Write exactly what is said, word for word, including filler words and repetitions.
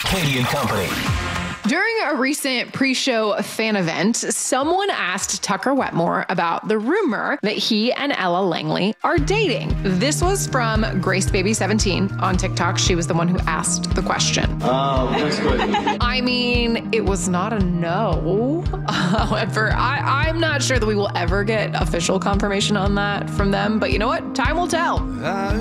Katie and Company. During a recent pre-show fan event, someone asked Tucker Wetmore about the rumor that he and Ella Langley are dating. This was from Grace Baby seventeen on TikTok. She was the one who asked the question. Um, next question. I mean, it was not a no. However, I, I'm not sure that we will ever get official confirmation on that from them. But you know what? Time will tell.